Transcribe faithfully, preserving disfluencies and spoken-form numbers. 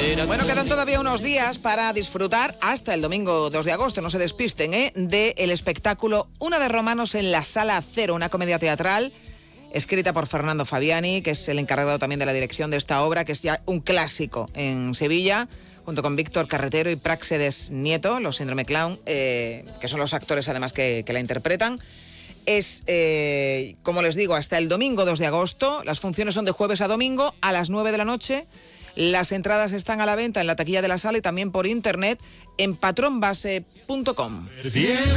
Bueno, quedan todavía unos días para disfrutar hasta el domingo dos de agosto, no se despisten, ¿eh? del espectáculo Una de Romanos en la Sala Cero, una comedia teatral escrita por Fernando Fabiani, que es el encargado también de la dirección de esta obra, que es ya un clásico en Sevilla, junto con Víctor Carretero y Práxedes Nieto, los Síndrome Clown, eh, que son los actores además que, que la interpretan. Es, eh, como les digo, hasta el domingo dos de agosto. Las funciones son de jueves a domingo a las nueve de la noche. Las entradas están a la venta en la taquilla de la sala y también por internet en patronbase punto com.